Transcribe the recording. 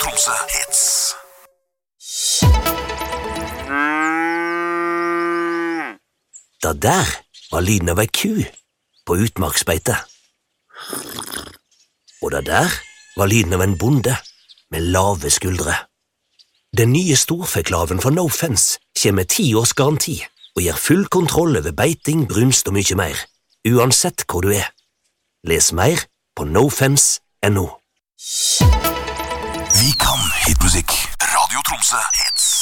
Tromsø Hits. Da der var lyden av ei ku på utmarksbeite. Og da der var lyden av en bonde med lave skuldre. Den nye storfeklaven fra No Fence kommer med 10 års garanti og gir full kontroll over beiting, brunst og mye mer, uansett hvor du er. Les mer på nofence.no. Vi kan hitmusikk. Radio Tromsø Hits.